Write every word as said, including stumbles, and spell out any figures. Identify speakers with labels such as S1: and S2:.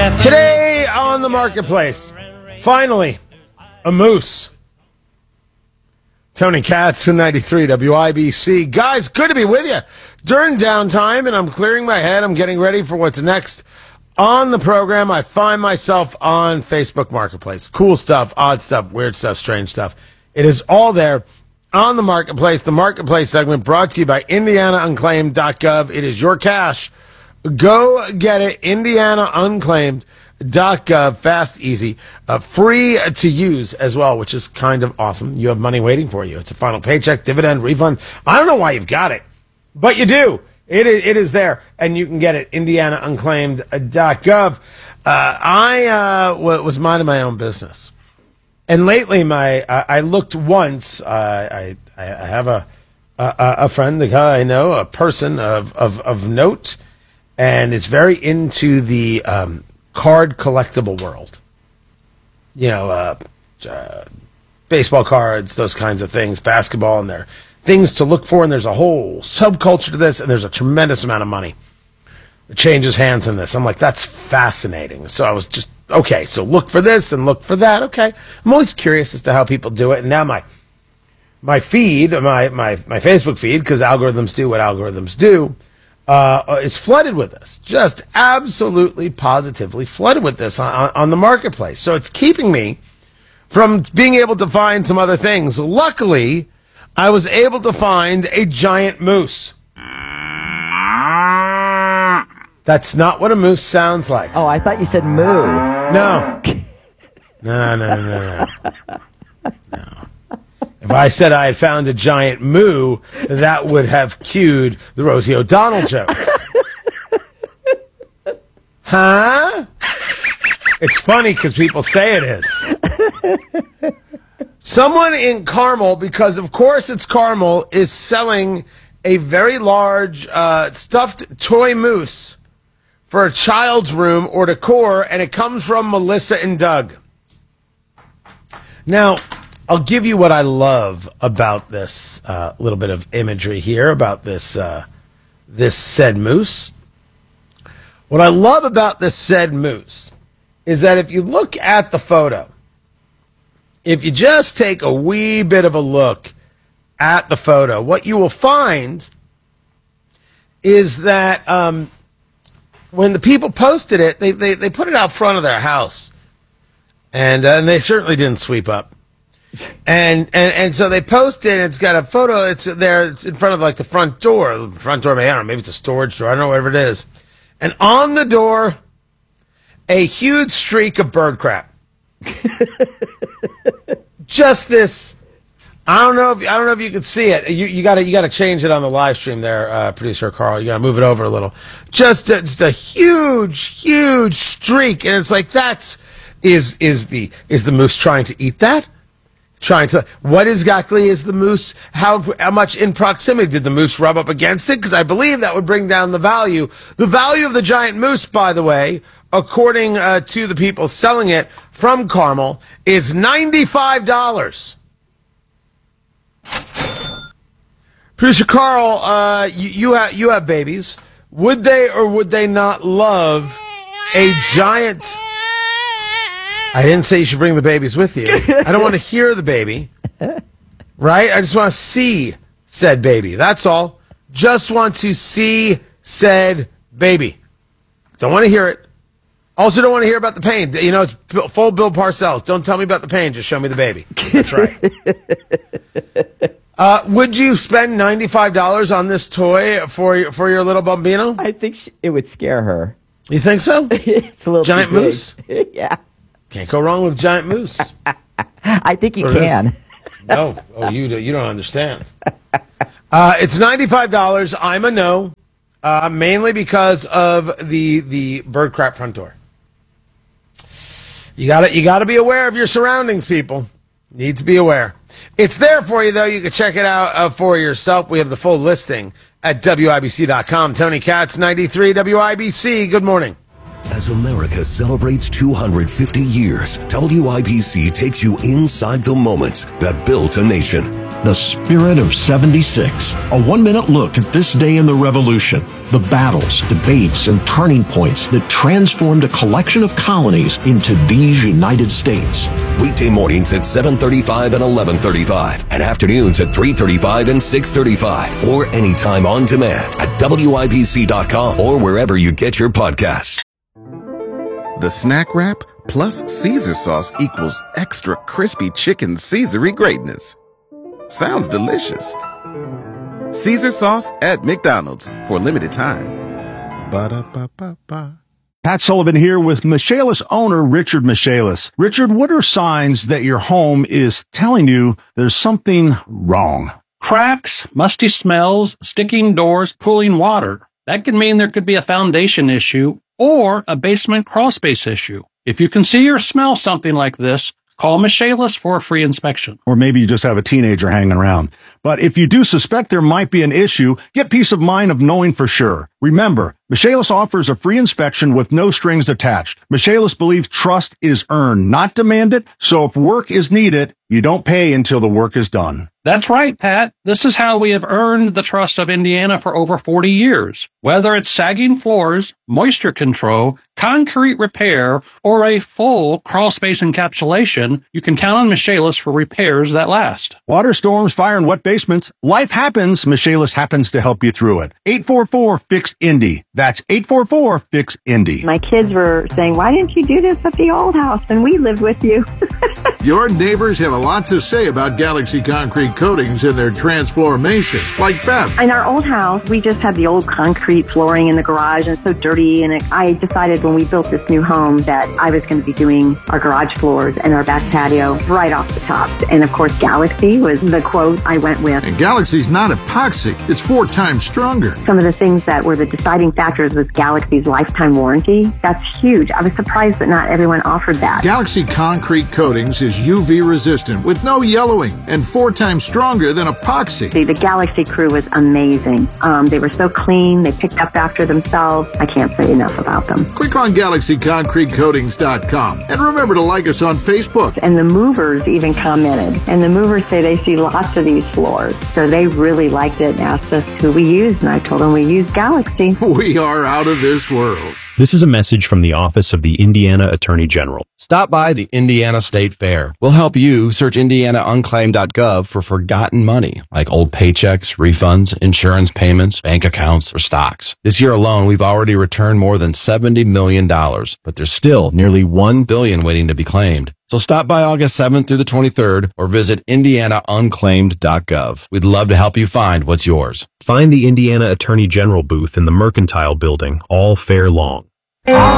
S1: Today on the marketplace, finally, a moose. Tony Katz, ninety-three W I B C. Guys, good to be with you during downtime, and I'm clearing my head. I'm getting ready for what's next on the program. I find myself on Facebook Marketplace. Cool stuff, odd stuff, weird stuff, strange stuff. It is all there on the marketplace. The marketplace segment brought to you by Indiana Unclaimed dot gov. It is your cash. Go get it, Indiana Unclaimed dot gov. Fast, easy, uh, free to use as well, which is kind of awesome. You have money waiting for you. It's a final paycheck, dividend, refund. I don't know why you've got it, but you do. It is, it is there, and you can get it, Indiana Unclaimed dot gov. Uh, I uh, w- was minding my own business, and lately my uh, I looked once. Uh, I, I have a, a a friend, a guy I know, a person of, of, of note, and is very into the um, card collectible world. You know, uh, uh, baseball cards, those kinds of things, basketball, and there are things to look for, and there's a whole subculture to this, and there's a tremendous amount of money that changes hands in this. I'm like, that's fascinating. So I was just, okay, so look for this and look for that. Okay. I'm always curious as to how people do it, and now my my feed, my, my, my Facebook feed, because algorithms do what algorithms do, Uh, is flooded with this, just absolutely positively flooded with this on, on the marketplace. So it's keeping me from being able to find some other things. Luckily, I was able to find a giant moose. That's not what a moose sounds like.
S2: Oh, I thought you said moo.
S1: No. No, no, no, no, no. No. If I said I had found a giant moo, that would have cued the Rosie O'Donnell jokes. Huh? It's funny because people say it is. Someone in Carmel, because of course it's Carmel, is selling a very large uh, stuffed toy moose for a child's room or decor, and it comes from Melissa and Doug. Now, I'll give you what I love about this uh, little bit of imagery here, about this uh, this said moose. What I love about this said moose is that if you look at the photo, if you just take a wee bit of a look at the photo, what you will find is that um, when the people posted it, they, they, they put it out front of their house, and, uh, and they certainly didn't sweep up. And, and and so they posted, and it's got a photo, it's there, it's in front of like the front door, the front door, I don't know, maybe it's a storage door, I don't know, whatever it is. And on the door, a huge streak of bird crap. Just this, I don't know if I don't know if you can see it. You you gotta you gotta change it on the live stream there, uh, producer Carl. You gotta move it over a little. Just a, just a huge, huge streak, and it's like that's is is the is the moose trying to eat that? Trying to, what exactly is the moose? How, how much in proximity did the moose rub up against it? Because I believe that would bring down the value. The value of the giant moose, by the way, according uh, to the people selling it from Carmel, is ninety-five dollars. Producer Carl, uh, you, you, ha- you have babies. Would they or would they not love a giant... I didn't say you should bring the babies with you. I don't want to hear the baby, right? I just want to see said baby. That's all. Just want to see said baby. Don't want to hear it. Also don't want to hear about the pain. You know, it's full Bill Parcells. Don't tell me about the pain. Just show me the baby. That's right. Uh, would you spend ninety-five dollars on this toy for your, for your little bambino?
S2: I think she, it would scare her.
S1: You think so?
S2: It's a little
S1: giant
S2: too big.
S1: moose?
S2: Yeah.
S1: Can't go wrong with giant moose.
S2: I think you
S1: Or it
S2: can.
S1: is. No. Oh, you, do, you don't understand. Uh, it's ninety-five dollars. I'm a no, uh, mainly because of the the bird crap front door. You got to you got to be aware of your surroundings, people. Need to be aware. It's there for you, though. You can check it out uh, for yourself. We have the full listing at W I B C dot com. Tony Katz, ninety-three W I B C. Good morning.
S3: As America celebrates two hundred fifty years, W I B C takes you inside the moments that built a nation. The Spirit of seventy-six. A one-minute look at this day in the Revolution. The battles, debates, and turning points that transformed a collection of colonies into these United States. Weekday mornings at seven thirty-five and eleven thirty-five, and afternoons at three thirty-five and six thirty-five, or anytime on demand at W I B C dot com or wherever you get your podcasts.
S4: The snack wrap plus Caesar sauce equals extra crispy chicken Caesary greatness. Sounds delicious. Caesar sauce at McDonald's for a limited time. Ba-da-ba-ba-ba.
S5: Pat Sullivan here with Michaelis owner Richard Michaelis. Richard, what are signs that your home is telling you there's something wrong?
S6: Cracks, musty smells, sticking doors, pooling water. That could mean there could be a foundation issue or a basement crawl space issue. If you can see or smell something like this, call Michaelis for a free inspection.
S5: Or maybe you just have a teenager hanging around. But if you do suspect there might be an issue, get peace of mind of knowing for sure. Remember, Michaelis offers a free inspection with no strings attached. Michaelis believes trust is earned, not demanded. So if work is needed, you don't pay until the work is done.
S6: That's right, Pat. This is how we have earned the trust of Indiana for over forty years. Whether it's sagging floors, moisture control, concrete repair, or a full crawl space encapsulation, you can count on Michaelis for repairs that last.
S5: Water storms, fire, and wet basements. Life happens. Michaelis happens to help you through it. eight four four, fix Indy. That's eight four four, fix Indy.
S7: My kids were saying, why didn't you do this at the old house when we lived with you?
S8: Your neighbors have a lot to say about Galaxy Concrete Coatings and their transformation, like Beth.
S7: In our old house, we just had the old concrete flooring in the garage and it's so dirty. And it, I decided when we built this new home that I was going to be doing our garage floors and our back patio right off the top. And of course, Galaxy was the quote I went with.
S8: And Galaxy's not epoxy. It's four times stronger.
S7: Some of the things that were the deciding factors was Galaxy's lifetime warranty. That's huge. I was surprised that not everyone offered that.
S8: Galaxy Concrete Coatings is U V resistant with no yellowing and four times stronger than epoxy.
S7: The, the Galaxy crew was amazing. Um, they were so clean. They picked up after themselves. I can't say enough about them.
S8: Click on Galaxy Concrete Coatings dot com and remember to like us on Facebook.
S7: And the movers even commented. And the movers say they see lots of these floors. So they really liked it and asked us who we used. And I told them we use Galaxy.
S8: We are out of this world.
S9: This is a message from the Office of the Indiana Attorney General.
S10: Stop by the Indiana State Fair. We'll help you search indiana unclaimed dot gov for forgotten money, like old paychecks, refunds, insurance payments, bank accounts, or stocks. This year alone, we've already returned more than seventy million dollars, but there's still nearly one billion dollars waiting to be claimed. So stop by August seventh through the twenty-third or visit indiana unclaimed dot gov. We'd love to help you find what's yours.
S9: Find the Indiana Attorney General booth in the Mercantile Building all fair long.